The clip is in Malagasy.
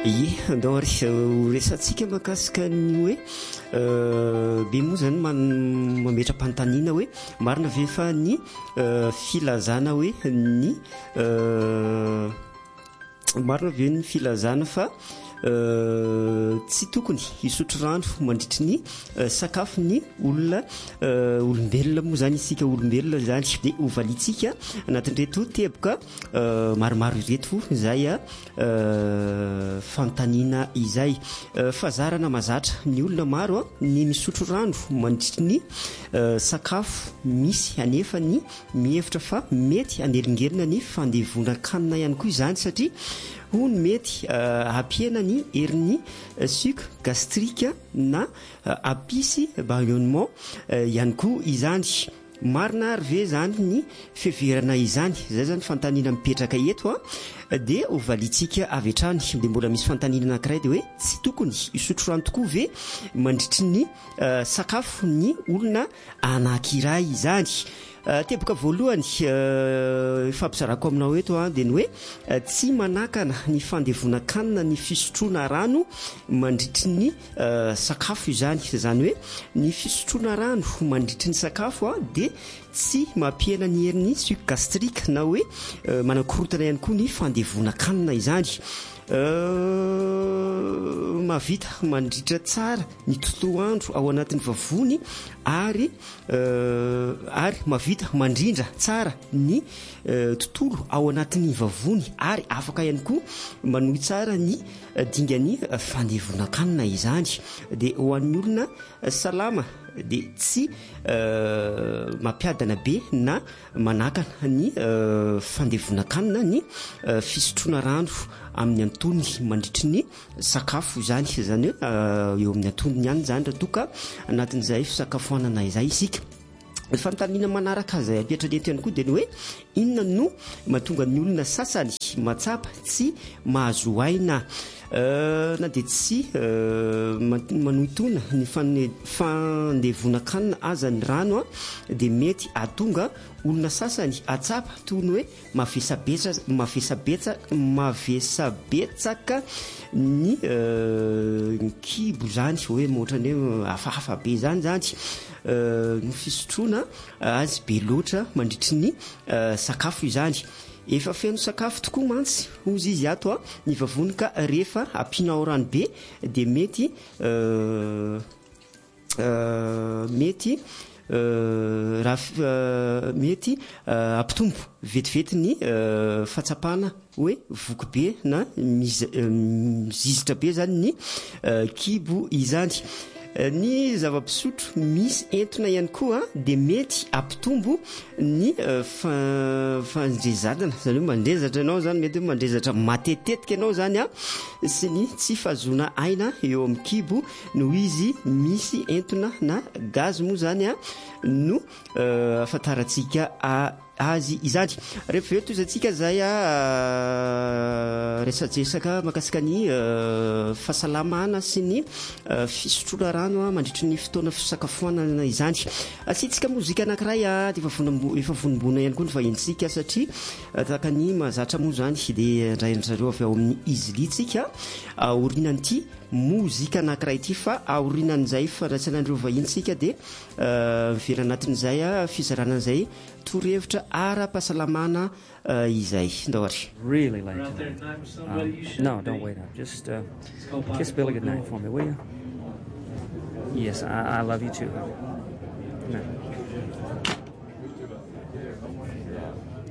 Ye andao ary resantsika mahakasika ny hoe be moa zany mametra-panontaniana hoe marina ve fa ny filazana hoe ny marina ve ny filazana fa tsy tokony hisotro rano mandritry ny sakafo ny olona olombelona moa zany isika olombelona zany dia hovalitsika anatin'ireto teboka maromaro ireto izay fanontaniana izay fazarana mazatra ny olona maro ny misotro rano mandritry ny sakafo misy anefa ny mihevitra fa mety anelingelina ny fandevonankanina ihany koa izany satria hono mety ampiena ny herin'ny sucre gastrique na apisy ballonnement ihany koa izany. Marina ary ve zany ny fiheverana izany? Zay zany fanontaniana mipetraka eto dia hovalitsika avy hatrany. Dia mbola misy fanontaniana anankiray dia hoe tsy tokony hisotro rano tokoa ve mandritry ny sakafo ny olona anankiray izany? Teboka voalohany fampizarako aminao eto dia ny hoe tsy manakana ny fandevonan-kanina ny fisotroana rano mandritry ny sakafo izany. Izany hoe ny fisotroana rano mandritry ny sakafo dia tsy mampiena ny herin'ny sucre gastrique na hoe manakorotana ihany koa ny fandevonan-kanina izany. Mavita mandritra tsara ny tontolo andro ao anatin'ny vavony ary mavita mandrindra tsara ny tontolo ao anatin'ny vavony ary afaka ihany koa manohy tsara ny dingany fandevonan-kanina izany. Dia ho an'ny olona salama dia tsy mampiadana be na manakana ny fandevonan-kanina ny fisotroana rano amin'ny antonony mandritry ny sakafo izany. Izany hoe eo amin'ny antonony ihany zany raha toka anatin'izay fisakafoanana izay isika. Fanontaniana manaraka izay apetrany eto ihany koa dia ny hoe inona no mahatonga ny olona sasany matsapa tsy mahazo aina na dia tsy manohitona ny fandevonan-kanina aza ny rano dia mety ahatonga olona sasany atsapa toy ny hoe mavesabetsaka ny kibo zany hoe ohatrany hoe hafahafa be zany ny fisotroana azy be loatra mandritry ny sakafo izany. Efa feno sakafo tokoa mantsy hozy izy ato ny vavony ka rehefa ampianao rano be dia mety ampitombo vetivety ny fahatsapana hoe voky be na mizizitra be zany ny kibo izany. Ny zava-pisotro misy entona ihany koa dia mety ampitombo ny fandrezatana, izany hoe mandrezatra ianao zany, mety hoe mandrezatra matetetika ianao zany sy ny tsy fahazoana aina eo amin'ny kibo noho izy misy entona na gazy moa zany no ahafantarantsika azy izany. Rehefa toy izantsika zay resadresaka makasika ny fahasalamana sy ny fisotroana rano mandritry ny fotoana fisakafoanana izany. Asitsika mozika anankiray dia efa vonimboana ihany koa ny vahintsika satria tahaka ny mahazatra moa zany dia indraindrareo avy ao amin'ny izilitsika aorinan'ity mozika anankiray ity fa aorinan'izay fandraisanandreo vahintsika dia miverana anatin'izay fizaranan'izay torohevitra ara-pahasalamana izay. Ndao ary. Really late. No, don't wait up. Just kiss Billy good night for me, will you? Yes, I love you too. Good night.